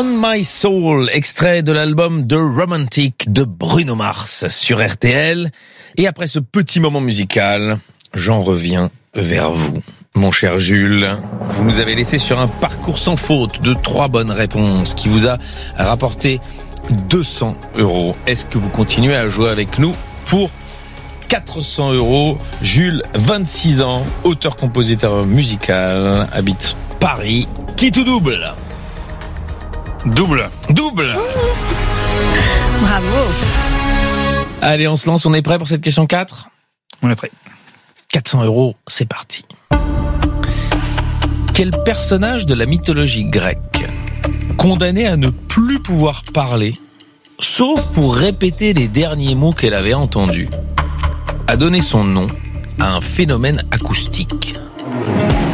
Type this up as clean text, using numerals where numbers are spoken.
On My Soul, extrait de l'album The Romantic de Bruno Mars sur RTL. Et après ce petit moment musical, j'en reviens vers vous. Mon cher Jules, vous nous avez laissé sur un parcours sans faute de 3 bonnes réponses qui vous a rapporté 200 €. Est-ce que vous continuez à jouer avec nous pour 400 €? Jules, 26 ans, auteur-compositeur musical, habite Paris. Qui tout double? Double. Bravo. Allez, on se lance, on est prêt pour cette question 4? On est prêt. 400 €, c'est parti. Quel personnage de la mythologie grecque, condamné à ne plus pouvoir parler, sauf pour répéter les derniers mots qu'elle avait entendus, a donné son nom à un phénomène acoustique?